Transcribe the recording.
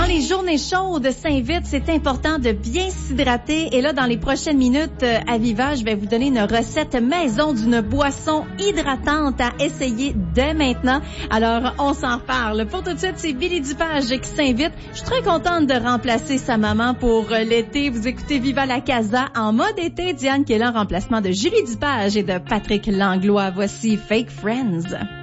Dans les journées chaudes, Saint-Vite, c'est important de bien s'hydrater. Et là, dans les prochaines minutes, à Viva, je vais vous donner une recette maison d'une boisson hydratante à essayer dès maintenant. Alors, on s'en reparle. Pour tout de suite, c'est Billy Dupage qui s'invite. Je suis très contente de remplacer sa maman pour l'été. Vous écoutez Viva la Casa en mode été. Diane qui est là en remplacement de Julie Dupage et de Patrick Langlois. Voici Fake Friends.